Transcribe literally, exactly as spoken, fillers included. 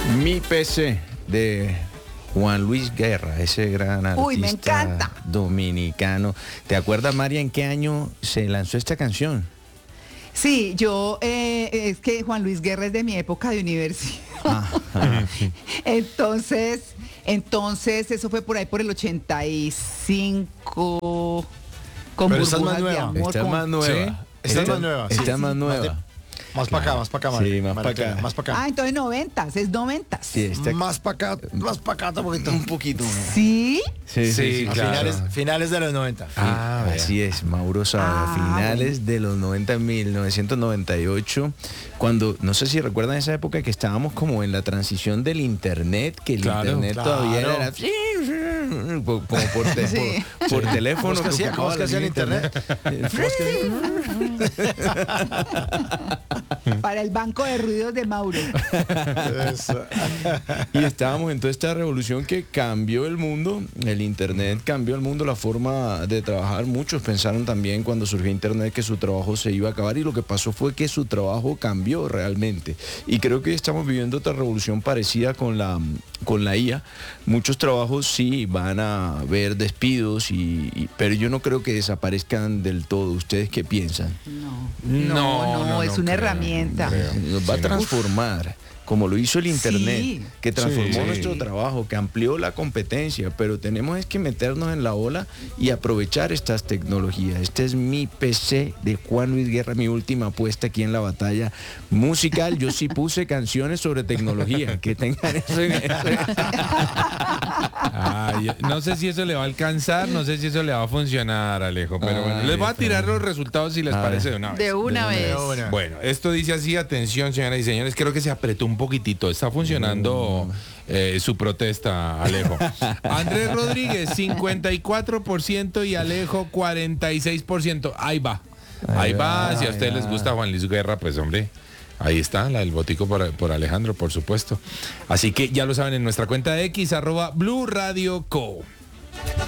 Mi P C de Juan Luis Guerra, ese gran artista Uy, me encanta. dominicano. ¿Te acuerdas, María, en qué año se lanzó esta canción? Sí, yo, eh, es que Juan Luis Guerra es de mi época de universidad. Ajá. Entonces, entonces, eso fue por ahí por el ochenta y cinco. Con Pero esta es más burbujas de nueva. amor. Esta es con- más nueva. Sí, esta es más nueva. Esta Sí, es más sí. nueva. Más para acá, más para acá, Mari- Sí, más pa' Mariquera, acá. Más para Ah, acá. entonces noventas, es noventas. Sí, esta- Más para acá, más para acá, un poquito. un poquito. ¿Sí? Sí, Sí, finales, finales de los noventa. Ah, así es, Mauro Sabe, Ah, finales de los noventa, mil novecientos noventa y ocho, cuando, no sé si recuerdan esa época que estábamos como en la transición del internet, que el Claro, internet claro. todavía era como por, te- Sí. por, por teléfono. ¿Cómo es que hacía? que ¿Cómo es que hacía el ocupaba Para el banco de ruidos de Mauro. Eso. Y estábamos en toda esta revolución que cambió el mundo, el internet cambió el mundo, la forma de trabajar. Muchos pensaron también cuando surgió internet que su trabajo se iba a acabar, y lo que pasó fue que su trabajo cambió realmente. Y creo que estamos viviendo otra revolución parecida con la, con la I A. Muchos trabajos sí van a haber despidos, y, y- pero yo no creo que desaparezcan del todo. ¿Ustedes qué piensan? No, No, no, no, es no una creo, herramienta. no creo. Nos va a transformar, como lo hizo el internet, Sí. que transformó Sí. nuestro trabajo, que amplió la competencia, pero tenemos es que meternos en la ola y aprovechar estas tecnologías. Este es mi P C de Juan Luis Guerra, mi última apuesta aquí en la batalla musical. Yo sí puse canciones sobre tecnología, que tengan eso en eso. Ay, no sé si eso le va a alcanzar, no sé si eso le va a funcionar, Alejo, pero bueno, Ay, les voy a tirar los resultados si les A parece ver. de una vez. De una De vez. De una. Bueno, esto dice así, atención, señoras y señores, creo que se apretó un poquitito, está funcionando eh, su protesta, Alejo. Andrés Rodríguez, cincuenta y cuatro por ciento y Alejo, cuarenta y seis por ciento. Ahí va, ahí, Ahí va, va, si a ahí ustedes les va. gusta Juan Luis Guerra, pues hombre, ahí está, la del botico por, por Alejandro, por supuesto. Así que ya lo saben, en nuestra cuenta de X, arroba Blue Radio Co.